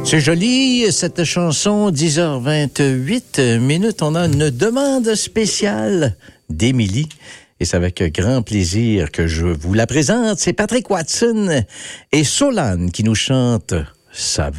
C'est joli, cette chanson, 10h28 minutes. On a une demande spéciale d'Émilie. Et c'est avec grand plaisir que je vous la présente. C'est Patrick Watson et Solane qui nous chantent « Ça va ».